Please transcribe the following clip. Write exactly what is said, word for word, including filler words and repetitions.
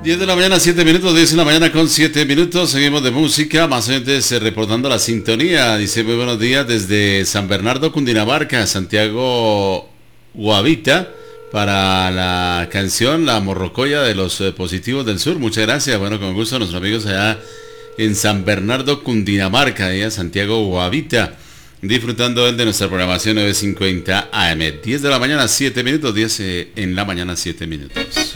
diez de la mañana, siete minutos, diez de la mañana con siete minutos, seguimos de música, más antes eh, reportando la sintonía, dice muy buenos días desde San Bernardo, Cundinamarca, Santiago Guavita, para la canción La Morrocoya de los eh, Positivos del Sur, muchas gracias, bueno, con gusto a nuestros amigos allá en San Bernardo, Cundinamarca, allá Santiago Guavita, disfrutando él de nuestra programación nueve cincuenta A M, diez de la mañana, siete minutos, diez eh, en la mañana, siete minutos.